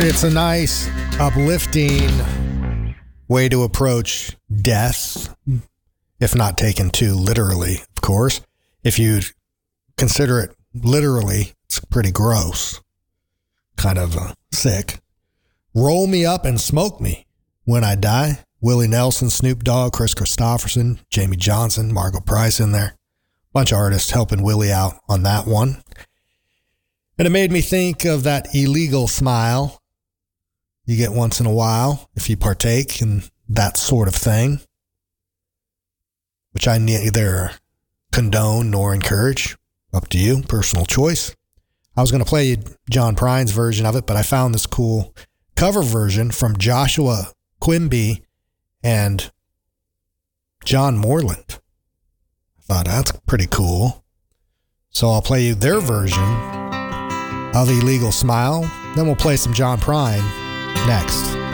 It's a nice, uplifting way to approach death, if not taken too literally, of course. If you consider it literally, it's pretty gross, kind of sick. Roll me up and smoke me when I die. Willie Nelson, Snoop Dogg, Chris Christopherson, Jamie Johnson, Margo Price in there. Bunch of artists helping Willie out on that one. And it made me think of that illegal smile you get once in a while if you partake in that sort of thing, which I neither condone nor encourage. Up to you, personal choice. I was going to play you John Prine's version of it, but I found this cool cover version from Joshua Quimby and John Moreland. I thought that's pretty cool. So I'll play you their version of Illegal Smile. Then we'll play some John Prine next.